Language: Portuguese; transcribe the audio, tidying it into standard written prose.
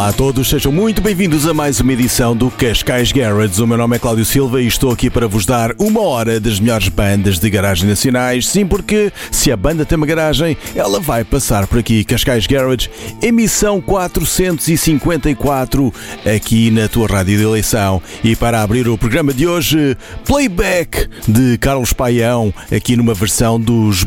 Olá a todos, sejam muito bem-vindos a mais uma edição do Cascais Garage. O meu nome é Cláudio Silva e estou aqui para vos dar uma hora das melhores bandas de garagem nacionais. Sim, porque se a banda tem uma garagem, ela vai passar por aqui. Cascais Garage, emissão 454, aqui na tua rádio de eleição. E para abrir o programa de hoje, playback de Carlos Paião, aqui numa versão dos